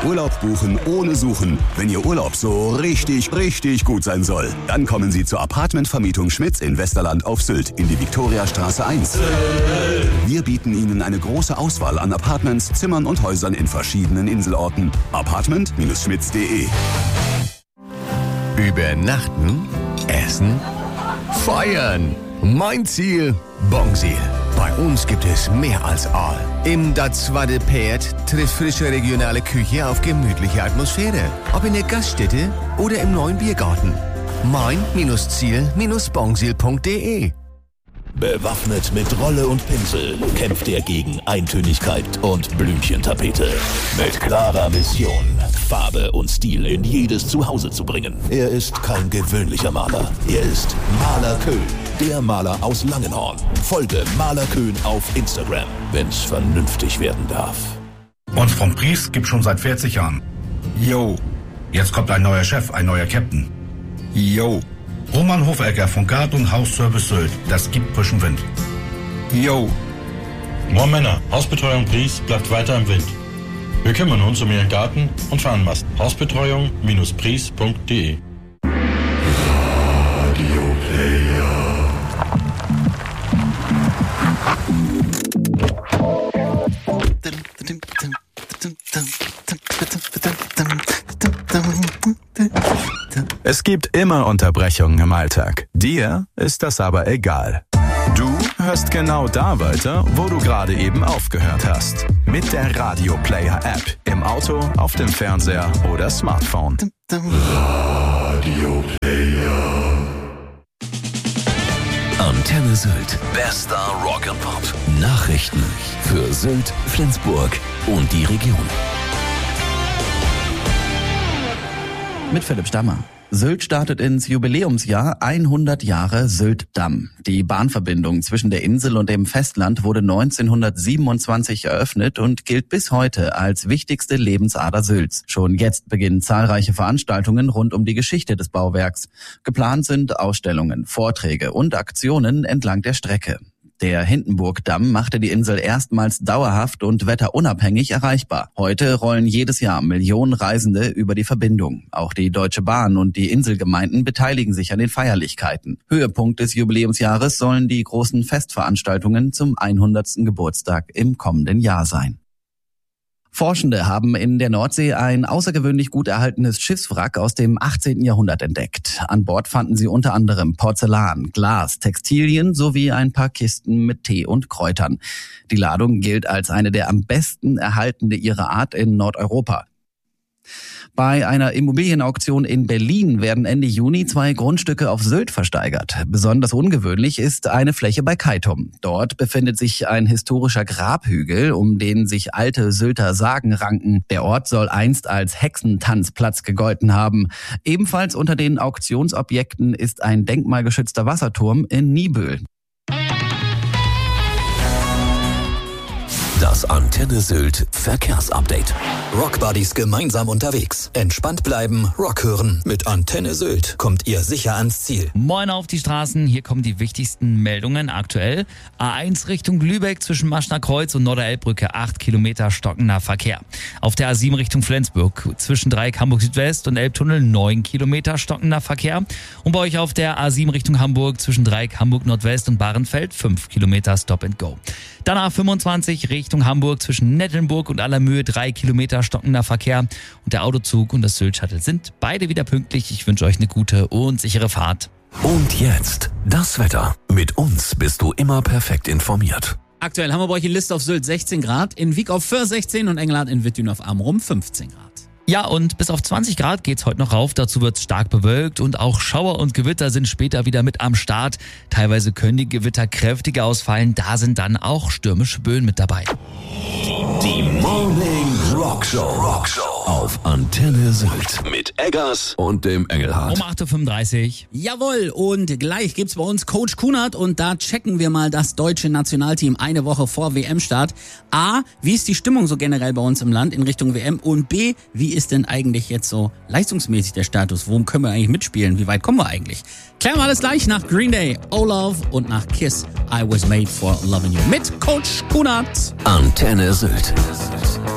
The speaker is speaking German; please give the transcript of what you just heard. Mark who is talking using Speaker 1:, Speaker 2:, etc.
Speaker 1: Urlaub buchen ohne Suchen. Wenn Ihr Urlaub so richtig gut sein soll, dann kommen Sie zur Apartmentvermietung Schmitz in Westerland auf Sylt in die Viktoriastraße 1. Wir bieten Ihnen eine große Auswahl an Apartments, Zimmern und Häusern in verschiedenen Inselorten. Apartment-schmitz.de.
Speaker 2: Übernachten, essen, feiern. Mein Ziel, Bongsil. Bei uns gibt es mehr als Aal. Im Dazwade Pferd trifft frische regionale Küche auf gemütliche Atmosphäre. Ob in der Gaststätte oder im neuen Biergarten. Mein-Ziel-Bongsil.de.
Speaker 3: Bewaffnet mit Rolle und Pinsel kämpft er gegen Eintönigkeit und Blümchentapete. Mit klarer Mission, Farbe und Stil in jedes Zuhause zu bringen. Er ist kein gewöhnlicher Maler. Er ist Maler Köhn, der Maler aus Langenhorn. Folge Maler Köhn auf Instagram, wenn's vernünftig werden darf.
Speaker 4: Uns vom Pries gibt's schon seit 40 Jahren. Yo. Jetzt kommt ein neuer Chef, ein neuer Captain. Yo. Roman Hofegger von Gard- und Hausservice Sylt. Das gibt frischen Wind. Yo.
Speaker 5: Moin Männer, Hausbetreuung Pries bleibt weiter im Wind. Wir kümmern uns um Ihren Garten und Fahnenmast. Hausbetreuung-pries.de.
Speaker 6: Radio Player.
Speaker 7: Es gibt immer Unterbrechungen im Alltag. Dir ist das aber egal. Du hörst genau da weiter, wo du gerade eben aufgehört hast. Mit der Radio Player App. Im Auto, auf dem Fernseher oder Smartphone.
Speaker 6: Radio Player.
Speaker 3: Antenne Sylt. Bester Rock and Pop. Nachrichten für Sylt, Flensburg und die Region.
Speaker 8: Mit Philipp Stammer. Sylt startet ins Jubiläumsjahr 100 Jahre Sylt-Damm. Die Bahnverbindung zwischen der Insel und dem Festland wurde 1927 eröffnet und gilt bis heute als wichtigste Lebensader Sylts. Schon jetzt beginnen zahlreiche Veranstaltungen rund um die Geschichte des Bauwerks. Geplant sind Ausstellungen, Vorträge und Aktionen entlang der Strecke. Der Hindenburgdamm machte die Insel erstmals dauerhaft und wetterunabhängig erreichbar. Heute rollen jedes Jahr Millionen Reisende über die Verbindung. Auch die Deutsche Bahn und die Inselgemeinden beteiligen sich an den Feierlichkeiten. Höhepunkt des Jubiläumsjahres sollen die großen Festveranstaltungen zum 100. Geburtstag im kommenden Jahr sein. Forschende haben in der Nordsee ein außergewöhnlich gut erhaltenes Schiffswrack aus dem 18. Jahrhundert entdeckt. An Bord fanden sie unter anderem Porzellan, Glas, Textilien sowie ein paar Kisten mit Tee und Kräutern. Die Ladung gilt als eine der am besten erhaltene ihrer Art in Nordeuropa. Bei einer Immobilienauktion in Berlin werden Ende Juni 2 Grundstücke auf Sylt versteigert. Besonders ungewöhnlich ist eine Fläche bei Keitum. Dort befindet sich ein historischer Grabhügel, um den sich alte Sylter Sagen ranken. Der Ort soll einst als Hexentanzplatz gegolten haben. Ebenfalls unter den Auktionsobjekten ist ein denkmalgeschützter Wasserturm in Niebüll.
Speaker 3: Das Antenne Sylt Verkehrsupdate. Rockbuddies gemeinsam unterwegs. Entspannt bleiben, Rock hören. Mit Antenne Sylt kommt ihr sicher ans Ziel.
Speaker 9: Moin auf die Straßen, hier kommen die wichtigsten Meldungen aktuell. A1 Richtung Lübeck zwischen Maschner Kreuz und Norderelbbrücke 8 Kilometer stockender Verkehr. Auf der A7 Richtung Flensburg zwischen Dreieck Hamburg Südwest und Elbtunnel 9 Kilometer stockender Verkehr. Und bei euch auf der A7 Richtung Hamburg zwischen Dreieck Hamburg Nordwest und Bahrenfeld 5 Kilometer Stop and Go. Dann A25 Richtung Hamburg zwischen Nettelnburg und Allermöhe 3 Kilometer stockender Verkehr. Und der Autozug und das Sylt-Shuttle sind beide wieder pünktlich. Ich wünsche euch eine gute und sichere Fahrt.
Speaker 3: Und jetzt das Wetter. Mit uns bist du immer perfekt informiert.
Speaker 10: Aktuell haben wir bei euch in Liste auf Sylt 16 Grad, in Wiek auf Föhr 16 und Engelhardt in Wittdün auf Amrum 15 Grad.
Speaker 9: Ja, und bis auf 20 Grad geht's heute noch rauf. Dazu wird's stark bewölkt und auch Schauer und Gewitter sind später wieder mit am Start. Teilweise können die Gewitter kräftiger ausfallen. Da sind dann auch stürmische Böen mit dabei.
Speaker 3: Die Morning Rockshow auf Antenne Sylt mit Eggers und dem Engelhardt.
Speaker 9: Um 8.35 Uhr.
Speaker 10: Jawohl, und gleich gibt's bei uns Coach Kunert und da checken wir mal das deutsche Nationalteam eine Woche vor WM-Start. A, wie ist die Stimmung so generell bei uns im Land in Richtung WM? Und B, wie ist denn eigentlich jetzt so leistungsmäßig der Status? Worum können wir eigentlich mitspielen? Wie weit kommen wir eigentlich? Klären wir alles gleich nach Green Day, Oh Love und nach Kiss, I Was Made for Loving You mit Coach Kunert.
Speaker 3: Antenne Sylt.